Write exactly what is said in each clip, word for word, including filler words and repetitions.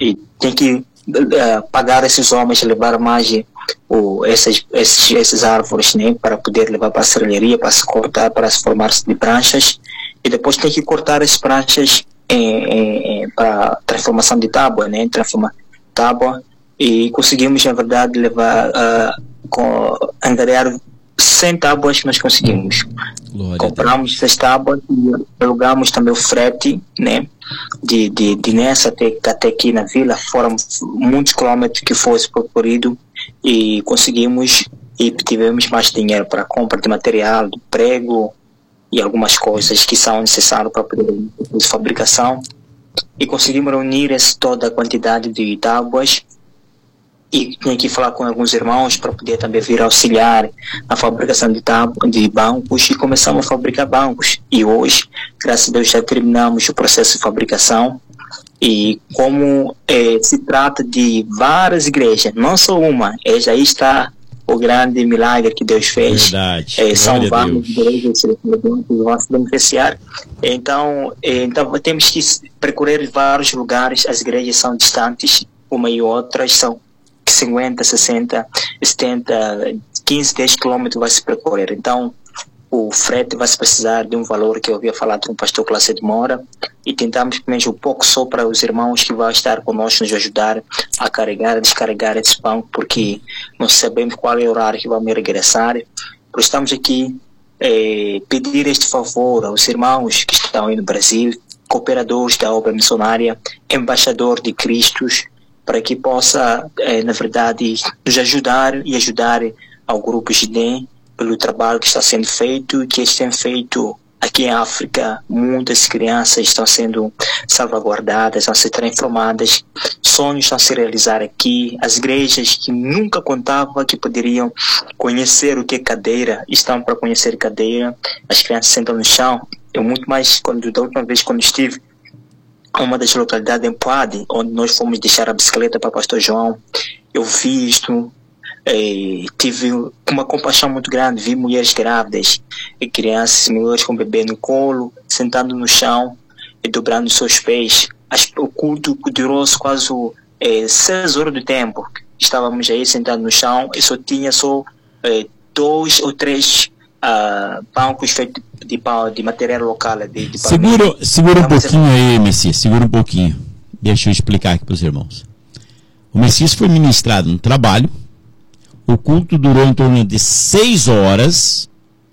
e tem que uh, pagar esses homens, levar mais uh, essas, esses, esses árvores, né, para poder levar para a serralheria, para se cortar, para se formar-se de pranchas, e depois tem que cortar as pranchas em, em, para transformação de tábua, né, transformar tábua, e conseguimos, na verdade, levar, uh, com, angariar cem tábuas que nós conseguimos. Glória Compramos essas tábuas e alugamos também o frete, né, de, de, de Nessa até, até aqui na vila. Foram muitos quilômetros que fosse percorrido e conseguimos, e tivemos mais dinheiro para compra de material, de prego e algumas coisas que são necessárias para poder de fabricação, e conseguimos reunir essa, toda a quantidade de tábuas. E tinha que falar com alguns irmãos para poder também vir auxiliar na fabricação de, tab- de bancos, e começamos a fabricar bancos. E hoje, graças a Deus, já terminamos o processo de fabricação. E como eh, se trata de várias igrejas, não só uma, é, já aí está o grande milagre que Deus fez. Verdade. É, são várias igrejas que vão se beneficiar. Então, é, então, temos que percorrer vários lugares. As igrejas são distantes, uma e outras são cinquenta, sessenta, setenta, quinze, dez quilômetros vai se percorrer. Então, o frete vai se precisar de um valor que eu havia falado com o pastor Cláudio de Moura, e tentamos pelo menos um pouco só para os irmãos que vão estar conosco, nos ajudar a carregar, a descarregar esse banco, porque não sabemos qual é o horário que vamos regressar. Por isso estamos aqui eh, pedir este favor aos irmãos que estão aí no Brasil, cooperadores da obra missionária, embaixador de Cristo, para que possa, eh, na verdade, nos ajudar e ajudar ao grupo G D E M pelo trabalho que está sendo feito e que eles têm feito aqui em África. Muitas crianças estão sendo salvaguardadas, estão sendo transformadas, sonhos estão a se realizar aqui. As igrejas que nunca contavam que poderiam conhecer o que é cadeira, estão para conhecer cadeira. As crianças sentam no chão. Eu muito mais, quando, da última vez quando estive uma das localidades em Poade, onde nós fomos deixar a bicicleta para o pastor João, eu vi isto, eh, tive uma compaixão muito grande, vi mulheres grávidas, e crianças, mulheres com bebê no colo, sentando no chão e dobrando os seus pés. As, o culto durou quase eh, seis horas de tempo. Estávamos aí sentados no chão e só tinha só eh, dois ou três Uh, bancos feitos de, de, de material local. De, de segura segura um pouquinho aí, Messias, segura um pouquinho. Deixa eu explicar aqui para os irmãos. O Messias foi ministrado no trabalho, o culto durou em torno de seis horas,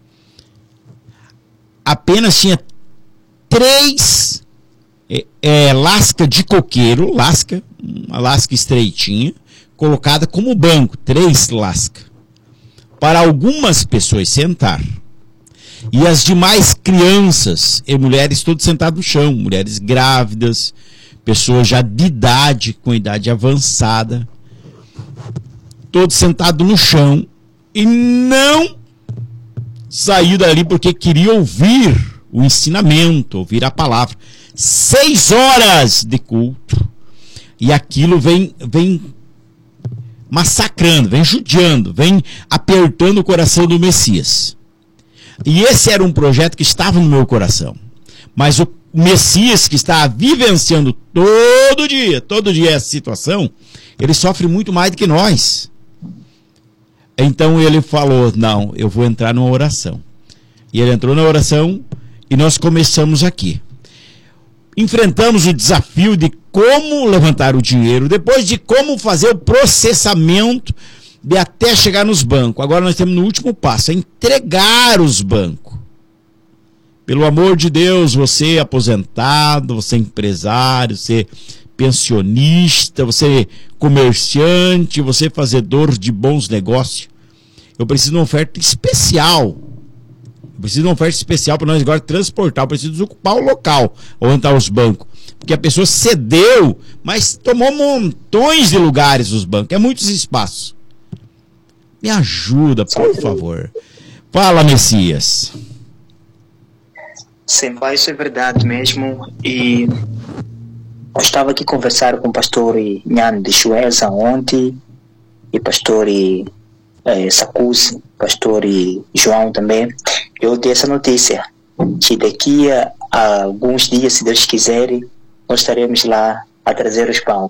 apenas tinha três é, é, lasca de coqueiro, lasca, uma lasca estreitinha, colocada como banco, três lascas, para algumas pessoas sentar. E as demais crianças e mulheres todas sentadas no chão, mulheres grávidas, pessoas já de idade, com idade avançada, todos sentados no chão, e não saiu dali porque queria ouvir o ensinamento, ouvir a palavra. Seis horas de culto, e aquilo vem, vem massacrando, vem judiando, vem apertando o coração do Messias. E esse era um projeto que estava no meu coração. Mas o Messias, que está vivenciando todo dia, todo dia essa situação, ele sofre muito mais do que nós. Então ele falou, não, eu vou entrar numa oração. E ele entrou na oração e nós começamos aqui. Enfrentamos o desafio de como levantar o dinheiro, depois de como fazer o processamento de até chegar nos bancos. Agora nós temos no último passo, é entregar os bancos. Pelo amor de Deus, você aposentado, você empresário, você pensionista, você comerciante, você fazedor de bons negócios, eu preciso de uma oferta especial. Eu preciso de uma oferta especial para nós agora transportar. Eu preciso desocupar o local onde estão os bancos. Porque a pessoa cedeu, mas tomou montões de lugares os bancos. É muitos espaços. Me ajuda, por favor. Fala, Messias. Sim, isso é verdade mesmo. E eu estava aqui conversando com o pastor Nhan de Chueza ontem, e pastor eh, Sacus, pastor João também. Eu dei essa notícia, que daqui a, a alguns dias, se Deus quiser, nós estaremos lá a trazer os pão.